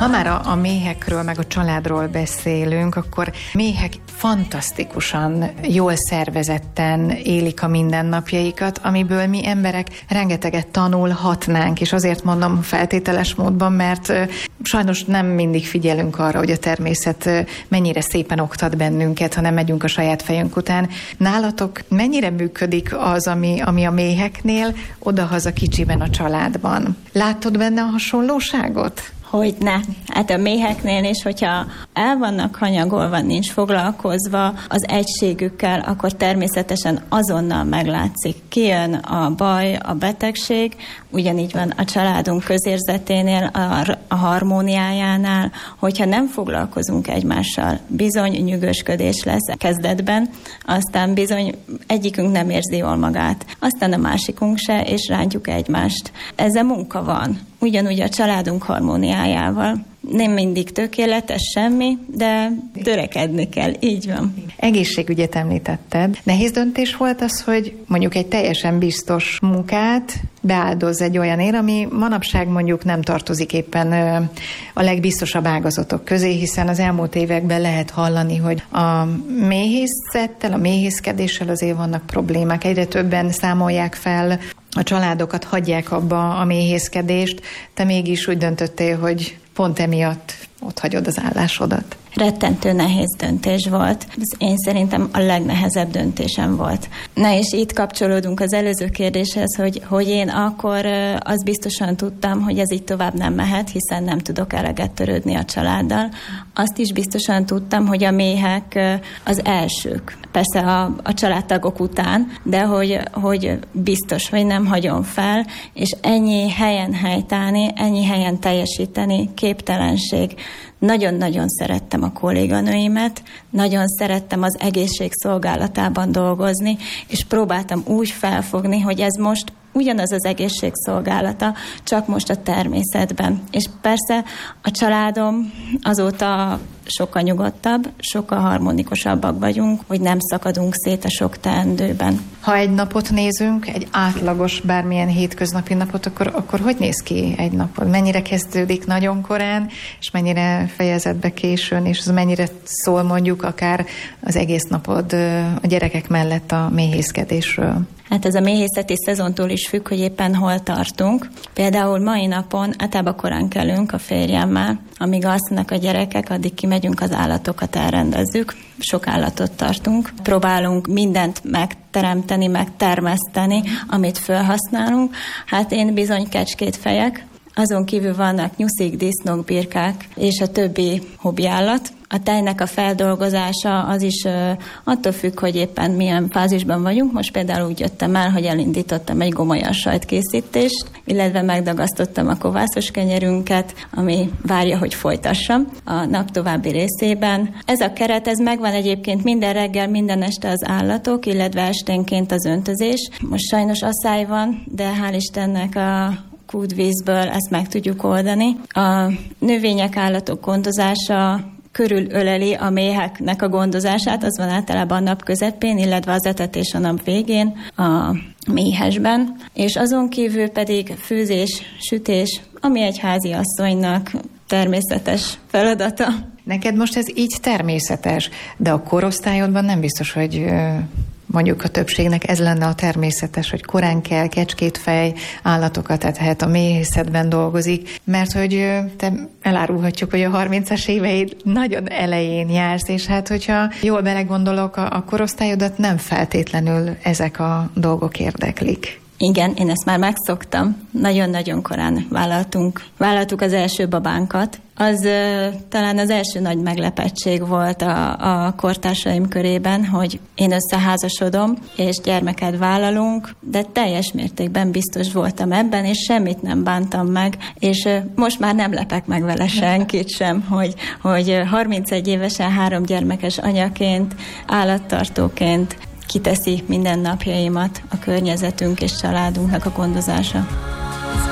Ha már a méhekről, meg a családról beszélünk, akkor méhek fantasztikusan, jól szervezetten élik a mindennapjaikat, amiből mi emberek rengeteget tanulhatnánk, és azért mondom feltételes módban, mert sajnos nem mindig figyelünk arra, hogy a természet mennyire szépen oktat bennünket, ha nem megyünk a saját fejünk után. Nálatok mennyire működik az, ami a méheknél, odahaza kicsiben a családban? Látod benne a hasonlóságot? Hogyne. Hát a méheknél is, hogyha el vannak hanyagolva, nincs foglalkozva az egységükkel, akkor természetesen azonnal meglátszik. Kijön a baj, a betegség, ugyanígy van a családunk közérzeténél, a harmóniájánál, hogyha nem foglalkozunk egymással, bizony nyűgösködés lesz kezdetben, aztán bizony egyikünk nem érzi jól magát, aztán a másikunk se, és rántjuk egymást. Ezzel munka van. Ugyanúgy a családunk harmóniájával. Nem mindig tökéletes semmi, de törekedni kell, így van. Egészségügyet említetted. Nehéz döntés volt az, hogy mondjuk egy teljesen biztos munkát beáldozz egy olyanért, ami manapság mondjuk nem tartozik éppen a legbiztosabb ágazatok közé, hiszen az elmúlt években lehet hallani, hogy a méhészettel, a méhészkedéssel azért vannak problémák. Egyre többen számolják fel, a családokat hagyják abba a méhészkedést, te mégis úgy döntöttél, hogy pont emiatt ott hagyod az állásodat. Rettentő nehéz döntés volt. Ez én szerintem a legnehezebb döntésem volt. Na és itt kapcsolódunk az előző kérdéshez, hogy én akkor azt biztosan tudtam, hogy ez így tovább nem mehet, hiszen nem tudok eleget törődni a családdal. Azt is biztosan tudtam, hogy a méhek az elsők. Persze a családtagok után, de hogy biztos, hogy nem hagyom fel, és ennyi helyen helytállni, ennyi helyen teljesíteni képtelenség. Nagyon-nagyon szerettem a kolléganőimet, nagyon szerettem az egészség szolgálatában dolgozni, és próbáltam úgy felfogni, hogy ez most ugyanaz az egészségszolgálata, csak most a természetben. És persze a családom azóta sokkal nyugodtabb, sokkal harmonikusabbak vagyunk, hogy nem szakadunk szét a sok teendőben. Ha egy napot nézünk, egy átlagos bármilyen hétköznapi napot, akkor hogy néz ki egy napod? Mennyire kezdődik nagyon korán, és mennyire fejezed be későn, és az mennyire szól mondjuk akár az egész napod a gyerekek mellett a méhészkedésről? Hát ez a méhészeti szezontól is függ, hogy éppen hol tartunk. Például mai napon általában korán kelünk a férjemmel, amíg alszanak a gyerekek, addig kimegyünk az állatokat elrendezzük. Sok állatot tartunk. Próbálunk mindent megteremteni, megtermeszteni, amit felhasználunk. Hát én bizony kecskét fejek. Azon kívül vannak nyuszik, disznók, birkák és a többi hobbiállat. A tejnek a feldolgozása az is attól függ, hogy éppen milyen fázisban vagyunk. Most például úgy jöttem el, hogy elindítottam egy gomolyas sajtkészítést, illetve megdagasztottam a kovászos kenyerünket, ami várja, hogy folytassam a nap további részében. Ez a keret, ez megvan egyébként minden reggel, minden este az állatok, illetve esténként az öntözés. Most sajnos asszály van, de hál' Istennek a kútvízből ezt meg tudjuk oldani. A növények, állatok gondozása körülöleli a méheknek a gondozását, az van általában a nap közepén, illetve az etetés a nap végén a méhesben, és azon kívül pedig főzés, sütés, ami egy háziasszonynak természetes feladata. Neked most ez így természetes, de a korosztályodban nem biztos, hogy mondjuk a többségnek ez lenne a természetes, hogy korán kell, kecskét fej, állatokat etet, a méhészetben dolgozik, mert hogy te elárulhatjuk, hogy a 30-as éveid nagyon elején jársz, és hát hogyha jól belegondolok, a korosztályodat nem feltétlenül ezek a dolgok érdeklik. Igen, én ezt már megszoktam. Nagyon-nagyon korán vállaltuk az első babánkat. Az talán az első nagy meglepettség volt a kortársaim körében, hogy én összeházasodom, és gyermeket vállalunk, de teljes mértékben biztos voltam ebben, és semmit nem bántam meg, és most már nem lepek meg vele senkit sem, hogy 31 évesen 3 gyermekes anyaként, állattartóként kiteszi minden napjaimat a környezetünk és családunknak a gondozása.